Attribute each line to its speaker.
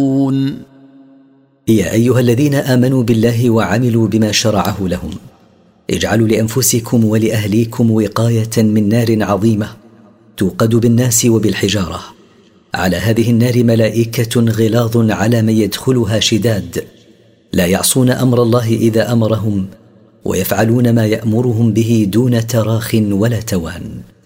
Speaker 1: يا أيها الذين آمنوا بالله وعملوا بما شرعه لهم اجعلوا لأنفسكم ولأهليكم وقاية من نار عظيمة توقد بالناس وبالحجارة. على هذه النار ملائكة غلاظ على من يدخلها شداد لا يعصون أمر الله إذا أمرهم ويفعلون ما يأمرهم به دون تراخ ولا توان.